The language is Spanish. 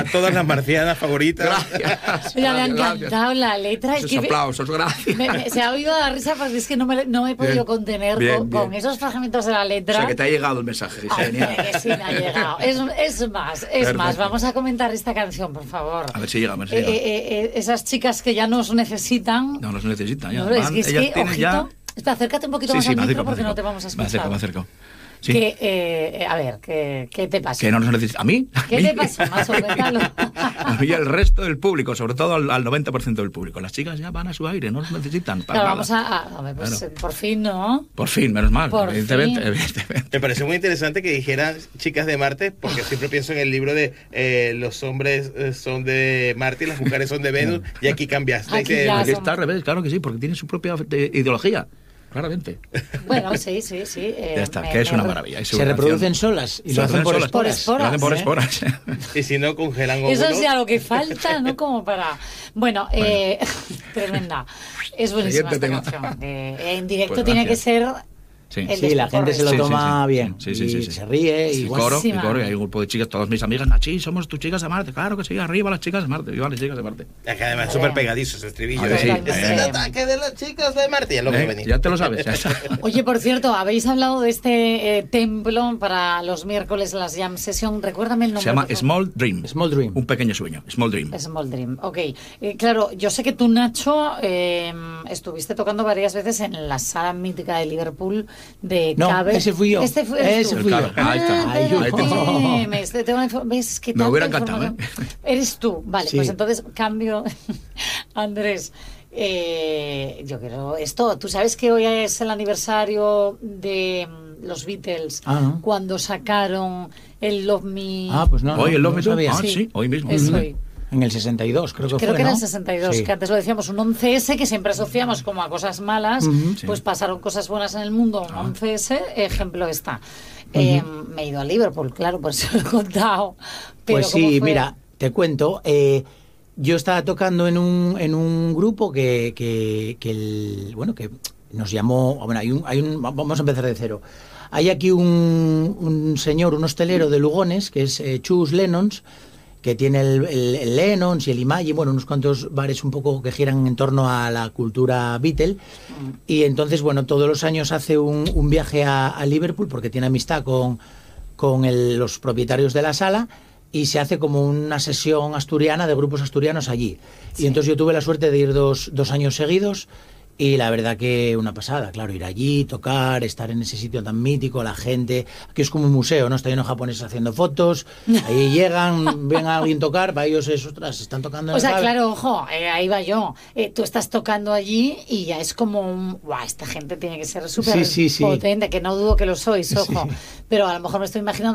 todas las marcianas favoritas. Gracias. Ya me ha encantado la letra. Esos aplausos, gracias. Se ha oído la risa porque es que no me he podido contener con esos fragmentos de la letra. O sea, que te ha llegado el mensaje, genial. Que sí me ha llegado. Es más, vamos a comentar esta canción, por favor. A ver si llega, esas chicas que ya nos necesitan. No nos necesitan, ya. No, es que ojito. Ya... Espera, acércate un poquito más al micro porque no te vamos a escuchar. Me acerco. Sí. A ver, ¿qué te pasa? Que no nos necesitan. ¿A mí? ¿Qué te pasa, Mazo? Cuéntalo. A mí y al resto del público, sobre todo al 90% del público. Las chicas ya van a su aire, no nos necesitan. Pero vamos pues, claro. Por fin, ¿no? Por fin, menos mal. Evidentemente. Me pareció muy interesante que dijeran chicas de Marte, porque siempre pienso en el libro de los hombres son de Marte y las mujeres son de Venus, y aquí cambiaste. Aquí está al revés, claro que sí, porque tiene su propia ideología. Claramente. Bueno, sí. Ya está, que es una maravilla. Se reproducen solas y lo hacen por esporas. Lo hacen por esporas. Y si no, congelan óvulos. Eso es ya lo que falta, ¿no? Como para... Bueno, tremenda. Es buenísima esta canción. En directo pues tiene que ser... Sí, la gente se lo toma bien. Sí. Se ríe. Y coro, y hay un grupo de chicas, todas mis amigas, Nachi, somos tus chicas de Marte. Claro que sí, arriba las chicas de Marte, viva las chicas de Marte. Es que además es súper pegadizo ese estribillo. Es el ataque de las chicas de Marte. Ya, lo que venía. Ya te lo sabes, ya está. Oye, por cierto, habéis hablado de este templo para los miércoles, las Jam Session. Recuérdame el nombre. Se llama Small Dream. Un pequeño sueño. Small Dream, ok. Claro, yo sé que tú, Nacho, estuviste tocando varias veces en la sala mítica de Liverpool de ese fui yo. Ese fui yo. Ahí está. ¿Ves que me hubiera encantado, Eres tú. Vale, pues entonces cambio. Andrés, yo quiero esto. Tú sabes que hoy es el aniversario de los Beatles, cuando sacaron el Love Me. Pues no. Hoy el Love Me sabía. Sí, hoy mismo. Es hoy. En el 62, creo que era el 62, que antes lo decíamos, un 11S, que siempre asociamos como a cosas malas, pues pasaron cosas buenas en el mundo, un 11S, ejemplo está. Me he ido a Liverpool, claro, por eso lo he contado. Pero pues sí, mira, te cuento, yo estaba tocando en un grupo que nos llamó, vamos a empezar de cero. Hay aquí un señor, un hostelero de Lugones, que es Chus Lennons, que tiene el Lennons y el Imagine, unos cuantos bares un poco que giran en torno a la cultura Beatle. Y entonces, todos los años hace un viaje a Liverpool porque tiene amistad con los propietarios de la sala y se hace como una sesión asturiana de grupos asturianos allí. Sí. Y entonces yo tuve la suerte de ir dos años seguidos. Y la verdad que una pasada, claro, ir allí, tocar, estar en ese sitio tan mítico, la gente, aquí es como un museo, ¿no? Está lleno de japoneses haciendo fotos, ahí llegan, ven a alguien tocar, para ellos es, ostras, están tocando en claro, ojo, ahí va yo, tú estás tocando allí y ya es como esta gente tiene que ser súper potente, que no dudo que lo sois, ojo, pero a lo mejor me estoy imaginando